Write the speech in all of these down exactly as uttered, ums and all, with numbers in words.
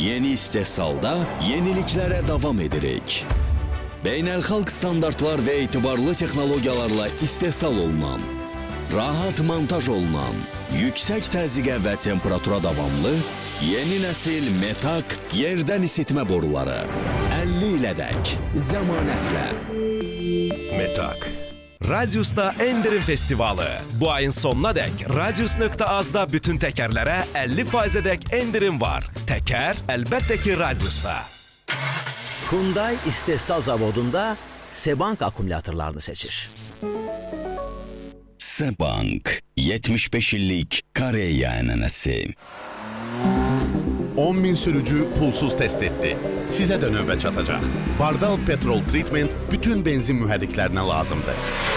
Yeni istehsalda yeniliklərə davam edirik. Beynəlxalq standartlar və etibarlı texnologiyalarla istehsal olunan, rahat montaj olunan, yüksək təzyiqə və temperatura davamlı, yeni nəsil Metak yerdən isitmə boruları. əlli ilədək zəmanətlə. Metak. Radius'ta Endirim Festivalı. Bu ayın sonuna dək Radius nöqtə azda bütün təkərlərə əlli faizədək endirim var. Təkər əlbəttə ki Radius'ta. Hyundai istehsal zavodunda Sebank akkumulyatorlarını seçir. Sebank, yetmiş beş illik Koreya ənənəsi. on min sürücü pulsuz test etdi. Sizə də növbə çatacaq. Bardal Petrol Treatment bütün benzin mühərriklərinə lazımdır.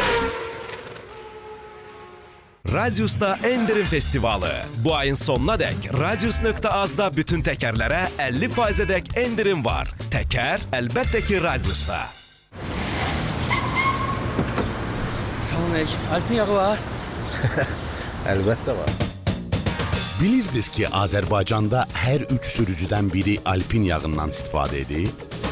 Radius'ta Endirim Festivalı. Bu ayın sonuna dək Radius nöqtə azda bütün təkərlərə əlli faizədək endirim var. Təkər əlbəttə ki Radius'ta. Salam əleykum. Alpin yağı var? Əlbəttə var. Bilirdiniz ki, Azərbaycanda hər üç sürücüdən biri Alpin yağından istifadə edir?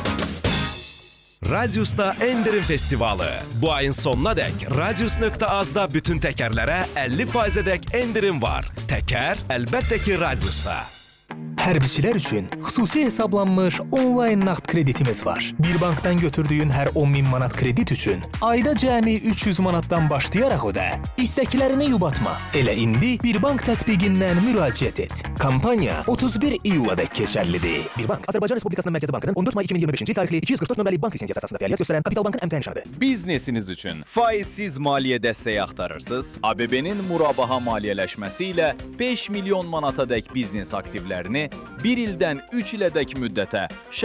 Radius'ta Endirim Festivalı. Bu ayın sonuna dək Radius nöqtə azda bütün təkərlərə əlli faizədək endirim var. Təkər əlbəttə ki Radius'ta. Hərbiçilər üçün xüsusi hesablanmış onlayn nağd kreditimiz var. Bir bankdan götürdüyün hər on min manat kredit üçün ayda cəmi üç yüz manatdan başlayaraq ödə. İstəklərini yubatma. Elə indi Bir Bank tətbiqindən müraciət et. Kampaniya otuz bir iyuladək keçərlidir. Bir Bank, Azərbaycan Respublikasının Mərkəzi Bankının on dörd may iki min iyirmi beşinci tarixli iki yüz qırx dörd nömrəli bank lisensiyası əsasında fəaliyyət göstərən Kapital Bankın əmtəh nişanıdır. Biznesiniz üçün faizsiz maliyyə dəstəyi axtarırsınız? A B B-nin murabaha maliyyələşməsi ilə beş milyon manata dək biznes aktivlərini bir ildən üç ilədək müddətə